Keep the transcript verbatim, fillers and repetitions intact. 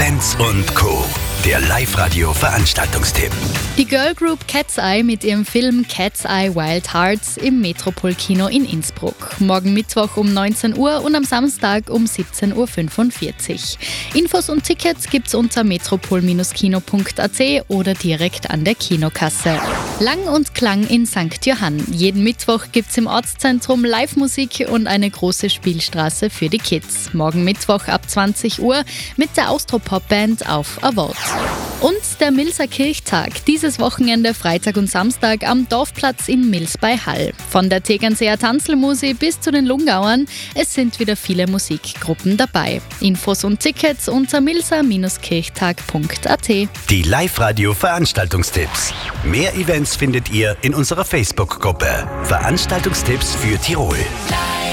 Events und Co. Der Live-Radio-Veranstaltungstipp. Die Girl Group Cat's Eye mit ihrem Film Cat's Eye Wild Hearts im Metropol-Kino in Innsbruck. Morgen Mittwoch um neunzehn Uhr und am Samstag um siebzehn Uhr fünfundvierzig. Infos und Tickets gibt's unter metropol Kino punkt a t oder direkt an der Kinokasse. Lang und Klang in Sankt Johann. Jeden Mittwoch gibt's im Ortszentrum Live-Musik und eine große Spielstraße für die Kids. Morgen Mittwoch ab zwanzig Uhr mit der Austropop-Band auf Award. Und der Milser Kirchtag. Dieses Wochenende Freitag und Samstag am Dorfplatz in Mils bei Hall. Von der Tegernseer Tanzelmusi bis zu den Lungauern. Es sind wieder viele Musikgruppen dabei. Infos und Tickets unter milser Kirchtag punkt a t. Die Live-Radio-Veranstaltungstipps. Mehr Events findet ihr in unserer Facebook-Gruppe. Veranstaltungstipps für Tirol.